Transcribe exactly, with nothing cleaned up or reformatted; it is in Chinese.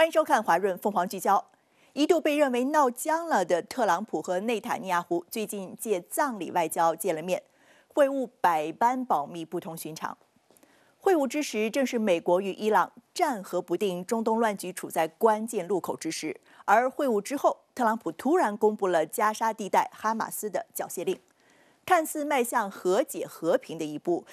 欢迎收看华润凤凰聚焦。一度被认为闹僵了的特朗普和内塔尼亚胡最近借葬礼外交见了面，会晤百般保密，不同寻常。会晤之时，正是美国与伊朗战和不定、中东乱局处在关键路口之时。而会晤之后，特朗普突然公布了加沙地带哈马斯的缴械令，看似迈向和解和平的一步，